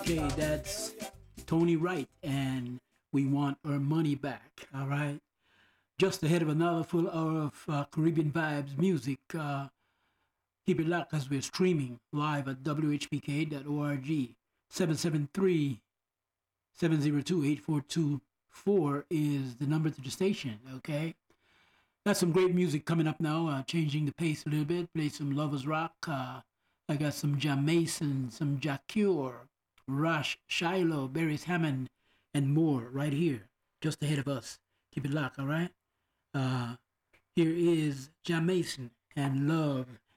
Okay, that's Tony Wright, and we want our money back. All right. Just ahead of another full hour of Caribbean Vibes music. Keep it locked as we're streaming live at whpk.org. 773-702-8424 is the number to the station, okay? Got some great music coming up now, changing the pace a little bit. Play some Lovers Rock. I got some Jam Mason, some Jack Cure, Rush, Shiloh, Barry Hammond, and more right here, just ahead of us. Keep it locked, all right? Uh, Here is Jam Mason and Love